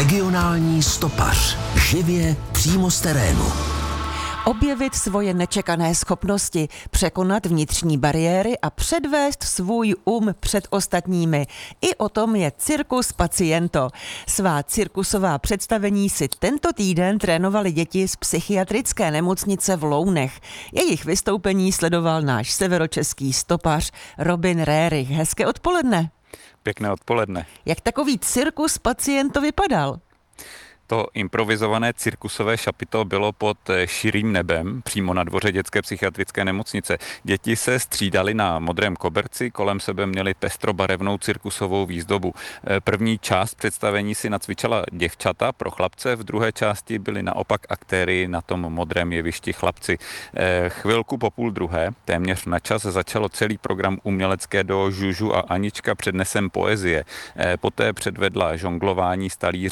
Regionální stopař. Živě přímo z terénu. Objevit svoje nečekané schopnosti, překonat vnitřní bariéry a předvést svůj před ostatními. I o tom je Circus Paciento. Svá cirkusová představení si tento týden trénovali děti z psychiatrické nemocnice v Lounech. Jejich vystoupení sledoval náš severočeský stopař Robin Rérich. Hezké odpoledne. Pěkné odpoledne. Jak takový Circus Paciento vypadal? To improvizované cirkusové šapito bylo pod širým nebem, přímo na dvoře dětské psychiatrické nemocnice. Děti se střídali na modrém koberci, kolem sebe měli pestrobarevnou cirkusovou výzdobu. První část představení si nacvičila děvčata pro chlapce, v druhé části byli naopak aktéry na tom modrém jevišti chlapci. Chvilku po půl druhé, téměř na čas, začalo celý program umělecké do Žužu a Anička přednesem poezie. Poté předvedla žonglování s talíři